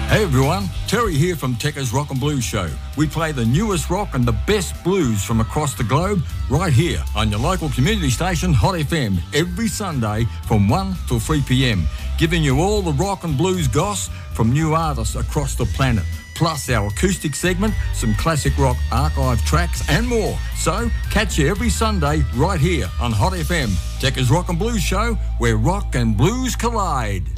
Hey everyone, Terry here from Tekka's Rock and Blues Show. We play the newest rock and the best blues from across the globe right here on your local community station Hot FM every Sunday from 1 till 3 p.m, giving you all the rock and blues goss from new artists across the planet, plus our acoustic segment, some classic rock archive tracks and more. So catch you every Sunday right here on Hot FM, Tekka's Rock and Blues Show, where rock and blues collide.